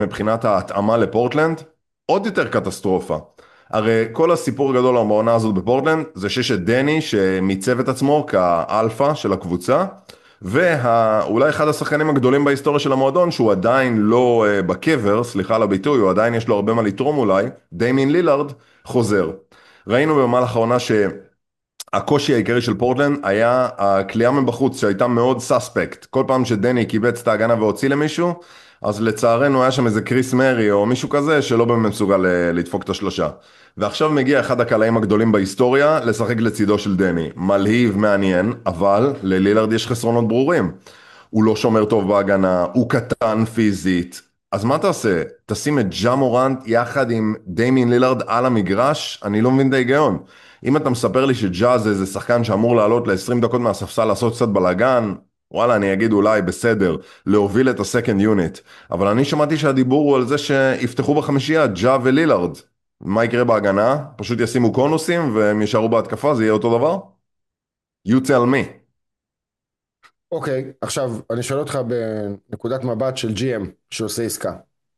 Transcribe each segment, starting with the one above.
מבחינת ההתאמה לפורטלנד, עוד יותר קטסטרופה. הרי כל הסיפור הגדול בעונה הזאת בפורטלנד זה שיש את דני שמיצב את עצמו כאלפא של הקבוצה, ואולי אחד השחקנים הגדולים בהיסטוריה של המועדון שהוא עדיין לא בקבר, סליחה על הביטוי, הוא עדיין יש לו הרבה מה לתרום אולי, דיימין לילארד חוזר. ראינו במהלך העונה הקושי העיקרי של פורטלנד היה הכלייה מבחוץ שהייתה מאוד סאספקט. כל פעם שדני קיבץ את ההגנה והוציא למישהו, אז לצערנו היה שם איזה קריס מרי או מישהו כזה שלא באמת מסוגל לדפוק את השלושה. ועכשיו מגיע אחד הקלעים הגדולים בהיסטוריה לשחק לצידו של דני. מלהיב, מעניין, אבל ללילארד יש חסרונות ברורים. הוא לא שומר טוב בהגנה, הוא קטן פיזית. אז מה תעשה? תשים את ג'ה מורנט יחד עם דיימין לילארד על המגרש? אני לא מבין את ההיגיון. אם אתה מספר לי שג'ה זה שחקן שאמור לעלות ל-20 דקות מהספסל לעשות קצת בלאגן, וואלה, אני אגיד אולי בסדר, להוביל את הסקנד יוניט. אבל אני שמעתי שהדיבור הוא על זה שיפתחו בחמישייה ג'ה ולילארד. מה יקרה בהגנה? פשוט ישימו קונוסים והם יישארו בהתקפה, זה יהיה אותו דבר? You tell me. אוקיי, עכשיו אני שואל אותך בנקודת מבט של GM שעושה עסקה.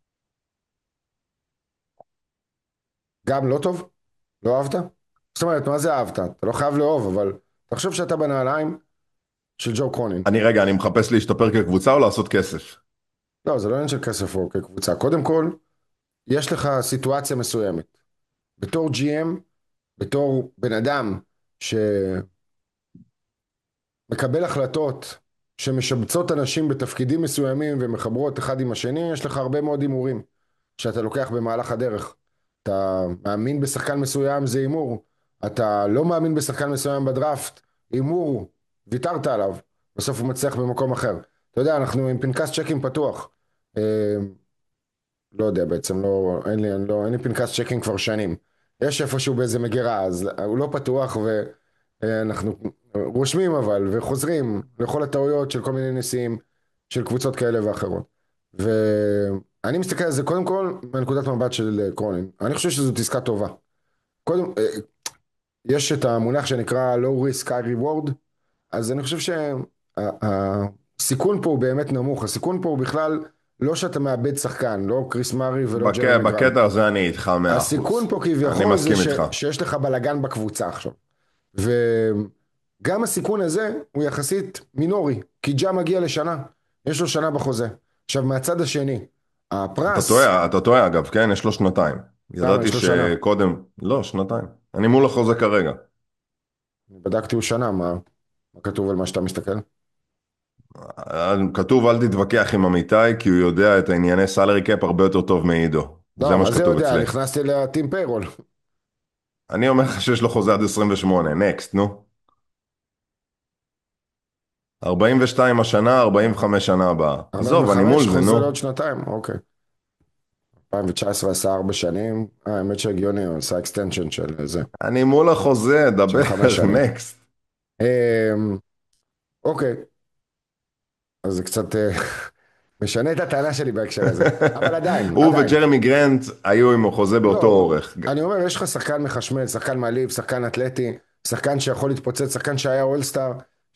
גם לא טוב? לא אהבת? זאת אומרת, מה זה אהבת? אתה לא חייב לאהוב, אבל תחשוב שאתה בנעליים של ג'ו קרונין. אני מחפש להשתפר כקבוצה או לעשות כסף? לא, זה לא עניין של כסף או כקבוצה. קודם כל, יש לך סיטואציה מסוימת. בתור GM, בתור בן אדם שמקבל החלטות שמשבצות אנשים בתפקידים מסוימים ומחברות אחד עם השני, יש לך הרבה מאוד הימורים שאתה לוקח במהלך הדרך. אתה מאמין בשחקן מסוים, זה הימור. אתה לא מאמין בשחקן מסוים בדראפט, הימור, ויתרת עליו. בסוף הוא מצליח במקום אחר. אתה יודע, אנחנו עם פנקס צ'קים פתוח. לא יודע בעצם, אין לי פנקס צ'קים כבר שנים. יש איפשהו באיזה מגירה, אז הוא לא פתוח ואנחנו רושמים אבל, וחוזרים לכל הטעויות של כל מיני נשיאים של קבוצות כאלה ואחרות. ואני מסתכל על זה קודם כל מנקודת מבט של קרונין. אני חושב שזו עסקה טובה. קודם, יש את המונח שנקרא low risk high reward, אז אני חושב שהסיכון פה הוא באמת נמוך. הסיכון פה הוא בכלל לא שאתה מאבד שחקן, לא קריס מארי ולא ג'רמי גרנט. בקטע הזה אני איתך 100%. הסיכון פה אני כביכול זה מסכים איתך. שיש לך בלגן בקבוצה עכשיו. וגם הסיכון הזה הוא יחסית מינורי, כי ג'ה מגיע לשנה, יש לו שנה בחוזה. עכשיו מהצד השני, הפרס, אתה טועה אגב, כן? יש לו שנתיים. למה ידעתי יש לו שנה? שקודם, לא, שנתיים. אני מול החוזה כרגע. בדקתי הוא שנה, מה כתוב על מה שאתה מסתכל? כתוב אל תתווכח עם אמיתי, כי הוא יודע את הענייני סלרי קאפ הרבה יותר טוב מעידו. זה לא, מה מה זה שכתוב יודע? אצלי. נכנסתי לטים פיירול. אני אומר לך שיש לו חוזה עד 28, נקסט, נו. 42 השנה, 45 שנה הבאה. עזוב, אני 45 מול זה, חוזה נו. לעוד שנתיים, אוקיי. 2019 עשה 4 שנים, האמת שהגיוני, הוא עשה אקסטנשן של זה, אני מול החוזה, של דבר, 5 שנים. נקסט. אמ, אוקיי, אז זה קצת משנה את הטענה שלי בהקשר הזה, אבל עדיין, הוא עדיין. וג'רמי גרנט היו עם החוזה באותו לא, אורך. אני אומר, יש לך שחקן מחשמל, שחקן מעליב, שחקן אתלטי, שחקן שיכול להתפוצץ, שחקן שהיה אולסטאר,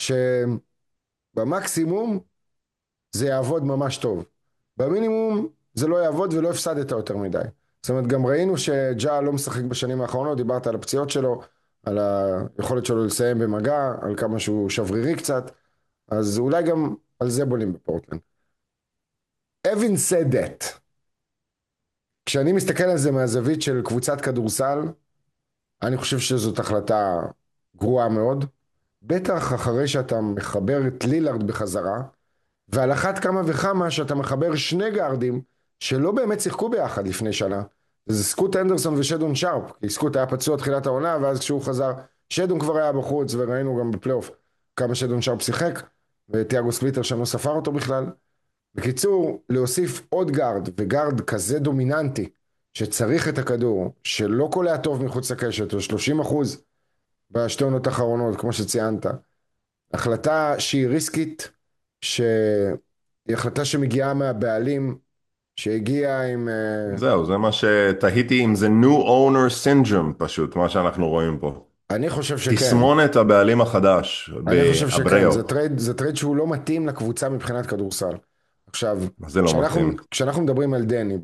שבמקסימום זה יעבוד ממש טוב. במינימום זה לא יעבוד ולא הפסדת יותר מדי. זאת אומרת, גם ראינו שג'ה לא משחק בשנים האחרונות, דיברת על הפציעות שלו, על היכולת שלו לסיים במגע, על כמה שהוא שברירי קצת, אז אולי גם על זה בולים בפורטלנד. Having said that, כשאני מסתכל על זה מהזווית של קבוצת כדורסל, אני חושב שזאת החלטה גרועה מאוד, בטח אחרי שאתה מחבר את לילארד בחזרה, ועל אחת כמה וכמה שאתה מחבר שני גארדים שלא באמת שיחקו ביחד לפני שנה. זה סקוט אנדרסון ושדון שרפ, כי סקוט היה פצוע תחילת העונה, ואז כשהוא חזר, שדון כבר היה בחוץ, וראינו גם בפלייאוף כמה שדון שרפ שיחק, וטיאגו ספליטר שם לא ספר אותו בכלל. בקיצור, להוסיף עוד גארד, וגארד כזה דומיננטי, שצריך את הכדור, שלא קולע טוב מחוץ לקשת, או 30% בשתי עונות האחרונות, כמו שציינת, החלטה שהיא ריסקית, שהיא החלטה שמגיעה מהבעלים, שהגיעה עם... זהו, זה מה שתהיתי אם זה new owner syndrome פשוט, מה שאנחנו רואים פה. אני חושב שכן. תסמונת הבעלים החדש אני חושב שכן. באבריאו. זה טרייד שהוא לא מתאים לקבוצה מבחינת כדורסל. עכשיו, מה זה לא מתאים? כשאנחנו מדברים על דני,